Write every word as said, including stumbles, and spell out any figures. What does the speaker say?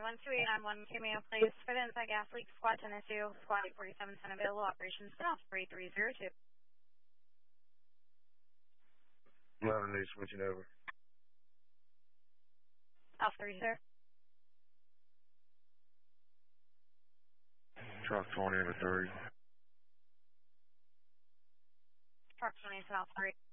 one two eight nine one Cameo, please. For the inside gas leak, squad ten issue, squad eight forty-seven, ten available, operations staff three three zero two. eleven eight switching over. Alpha three, sir. Truck twenty over three. Truck twenty to Alpha three.